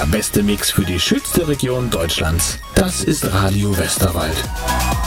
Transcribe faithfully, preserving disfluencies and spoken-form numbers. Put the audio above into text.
Der beste Mix für die schönste Region Deutschlands. Das ist Radio Westerwald.